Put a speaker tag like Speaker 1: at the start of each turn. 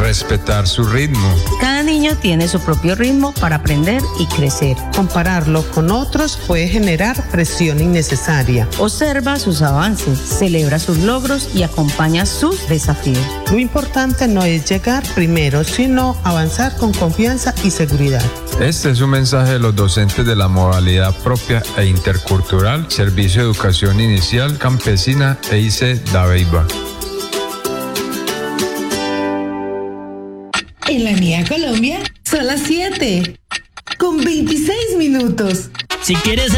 Speaker 1: respetar su ritmo.
Speaker 2: Cada niño tiene su propio ritmo para aprender y crecer.
Speaker 3: Compararlo con otros puede generar presión innecesaria.
Speaker 2: Observa sus avances, celebra sus logros y acompaña sus desafíos.
Speaker 3: Lo importante no es llegar primero, sino avanzar con confianza y seguridad.
Speaker 1: Este es un mensaje de los docentes de la modalidad propia e intercultural, Servicio de Educación Inicial, Campesina e IC Dabeiba.
Speaker 4: En la mía Colombia son las 7:26.
Speaker 5: Si quieres